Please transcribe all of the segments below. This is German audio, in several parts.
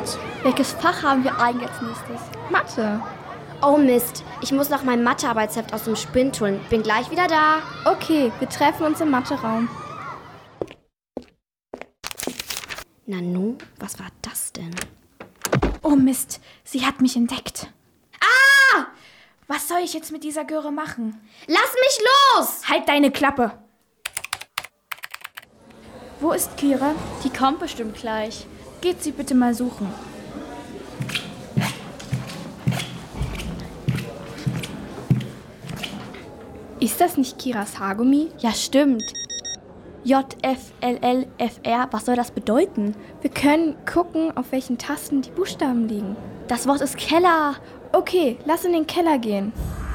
Mist. Welches Fach haben wir eigentlich als nächstes? Mathe. Oh Mist, ich muss noch mein Mathearbeitsheft aus dem Spind holen. Bin gleich wieder da. Okay, wir treffen uns im Matheraum. Nanu, was war das denn? Oh Mist, sie hat mich entdeckt. Ah! Was soll ich jetzt mit dieser Göre machen? Lass mich los! Halt deine Klappe. Wo ist Kira? Die kommt bestimmt gleich. Geht sie bitte mal suchen. Ist das nicht Kiras Haargummi? Ja, stimmt. JFLLFR, was soll das bedeuten? Wir können gucken, auf welchen Tasten die Buchstaben liegen. Das Wort ist Keller. Okay, lass in den Keller gehen.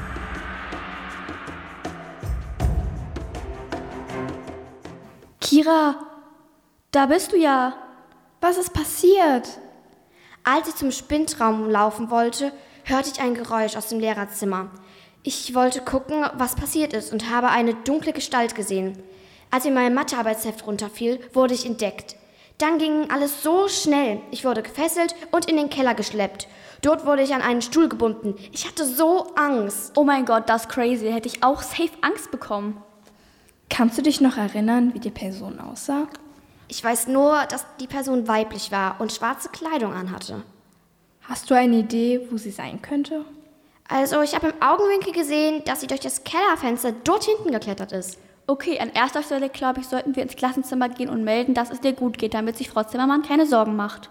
Kira, da bist du ja. Was ist passiert? Als ich zum Spindraum laufen wollte, hörte ich ein Geräusch aus dem Lehrerzimmer. Ich wollte gucken, was passiert ist und habe eine dunkle Gestalt gesehen. Als mir mein Mathearbeitsheft runterfiel, wurde ich entdeckt. Dann ging alles so schnell. Ich wurde gefesselt und in den Keller geschleppt. Dort wurde ich an einen Stuhl gebunden. Ich hatte so Angst. Oh mein Gott, das ist crazy. Hätte ich auch safe Angst bekommen. Kannst du dich noch erinnern, wie die Person aussah? Ich weiß nur, dass die Person weiblich war und schwarze Kleidung anhatte. Hast du eine Idee, wo sie sein könnte? Also, ich habe im Augenwinkel gesehen, dass sie durch das Kellerfenster dort hinten geklettert ist. Okay, an erster Stelle, glaube ich, sollten wir ins Klassenzimmer gehen und melden, dass es dir gut geht, damit sich Frau Zimmermann keine Sorgen macht.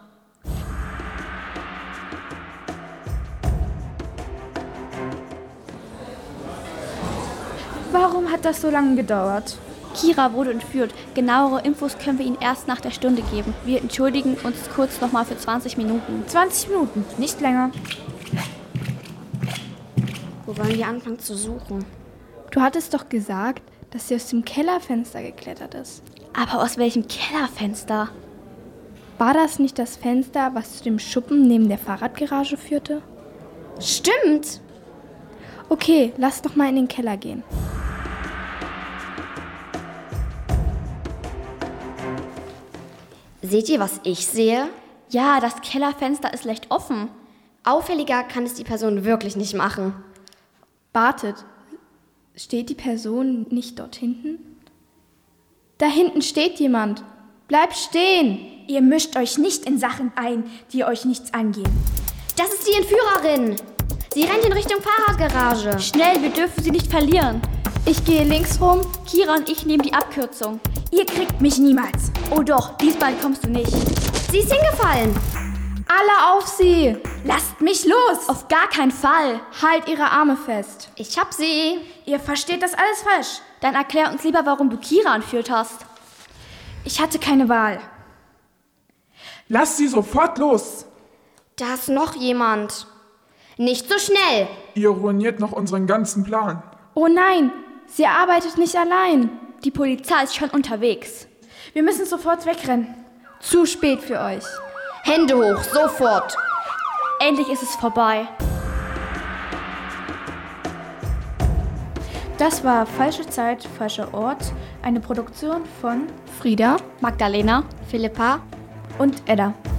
Warum hat das so lange gedauert? Kira wurde entführt. Genauere Infos können wir Ihnen erst nach der Stunde geben. Wir entschuldigen uns kurz nochmal für 20 Minuten. 20 Minuten, nicht länger. Wo wollen wir anfangen zu suchen? Du hattest doch gesagt, dass sie aus dem Kellerfenster geklettert ist. Aber aus welchem Kellerfenster? War das nicht das Fenster, was zu dem Schuppen neben der Fahrradgarage führte? Stimmt! Okay, lass doch mal in den Keller gehen. Seht ihr, was ich sehe? Ja, das Kellerfenster ist leicht offen. Auffälliger kann es die Person wirklich nicht machen. Wartet, steht die Person nicht dort hinten? Da hinten steht jemand. Bleib stehen! Ihr mischt euch nicht in Sachen ein, die euch nichts angehen. Das ist die Entführerin! Sie rennt in Richtung Fahrradgarage. Schnell, wir dürfen sie nicht verlieren. Ich gehe links rum. Kira und ich nehmen die Abkürzung. Ihr kriegt mich niemals. Oh doch, diesmal kommst du nicht. Sie ist hingefallen. Alle auf sie! Lasst mich los! Auf gar keinen Fall. Halt ihre Arme fest. Ich hab sie. Ihr versteht das alles falsch. Dann erklär uns lieber, warum du Kira entführt hast. Ich hatte keine Wahl. Lasst sie sofort los! Da ist noch jemand. Nicht so schnell. Ihr ruiniert noch unseren ganzen Plan. Oh nein, sie arbeitet nicht allein. Die Polizei ist schon unterwegs. Wir müssen sofort wegrennen. Zu spät für euch. Hände hoch, sofort. Endlich ist es vorbei. Das war Falsche Zeit, falscher Ort. Eine Produktion von Frieda? Magdalena? Philippa? und Edda.